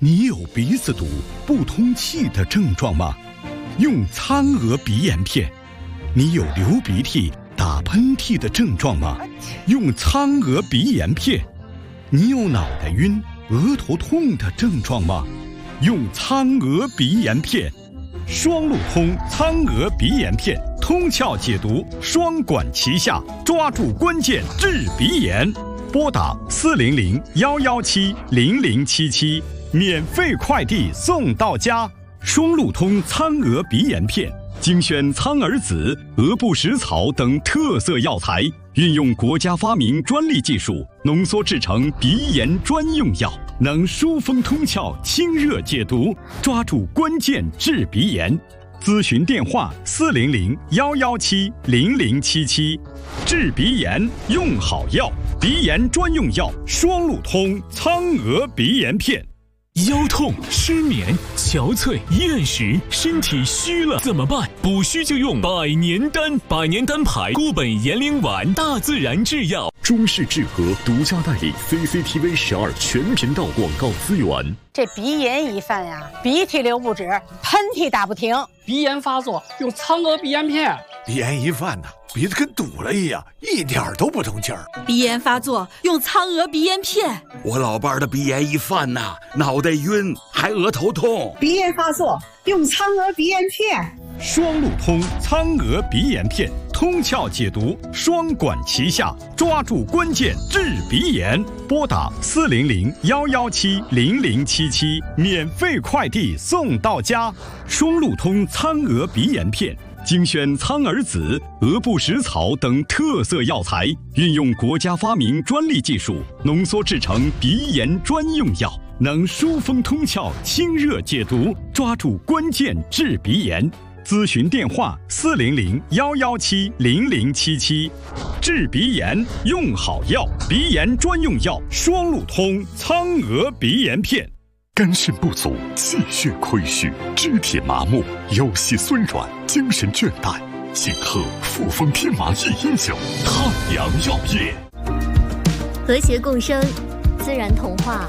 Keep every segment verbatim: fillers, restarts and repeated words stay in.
你有鼻子堵、不通气的症状吗？用苍娥鼻炎片。你有流鼻涕、打喷嚏的症状吗？用苍娥鼻炎片。你有脑袋晕、额头痛的症状吗？用苍娥鼻炎片。双路通苍娥鼻炎片，通窍解毒，双管齐下，抓住关键治鼻炎。拨打四零零幺幺七零零七七，免费快递送到家。双路通苍娥鼻炎片，精选苍耳子、鹅不食草等特色药材，运用国家发明专利技术，浓缩制成鼻炎专用药，能疏风通窍、清热解毒，抓住关键治鼻炎。咨询电话：四零零幺幺七零零七七。治鼻炎用好药，鼻炎专用药双路通苍娥鼻炎片。 腰痛、失眠、憔悴、厌食，身体虚了怎么办？补虚就用百年丹，百年丹牌固本延龄丸，大自然制药。 中式治和独家代理 C C T V 十二全频道广告资源。 这鼻炎一犯呀，鼻涕流不止，喷嚏打不停。 鼻炎发作用苍娥鼻炎片。 鼻炎一犯呢，鼻子跟堵了一样，一点都不通气儿。 鼻炎发作用苍娥鼻炎片。 我老伴儿的鼻炎一犯呐，脑袋晕，还额头痛。 鼻炎发作用苍娥鼻炎片。 双路通苍娥鼻炎片，通窍解毒，双管齐下，抓住关键治鼻炎。拨打四零零幺幺七零零七七，免费快递送到家。双路通苍娥鼻炎片。精选苍耳子、鹅不食草等特色药材，运用国家发明专利技术，浓缩制成鼻炎专用药，能疏风通窍、清热解毒，抓住关键治鼻炎。咨询电话：四零零幺幺七零零七七。治鼻炎用好药，鼻炎专用药双路通苍娥鼻炎片。 肝肾不足、气血亏虚、肢体麻木、腰膝酸软、精神倦怠，请喝复方天麻益阴酒。太阳药业， 和谐共生，自然童话。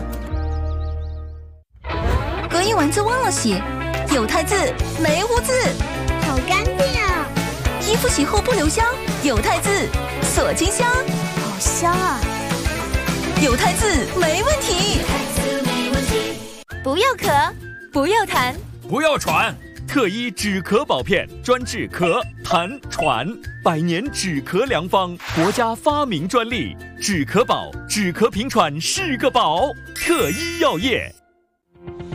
隔音丸子忘了洗，有汰渍没污渍， 好干净啊！ 衣服洗后不留香，有汰渍锁金香， 好香啊！ 有汰渍没问题。 不要咳， 不要痰， 不要喘，特医止咳宝片专治咳、痰、喘，百年止咳良方，国家发明专利，止咳宝，止咳平喘是个宝。特医药业。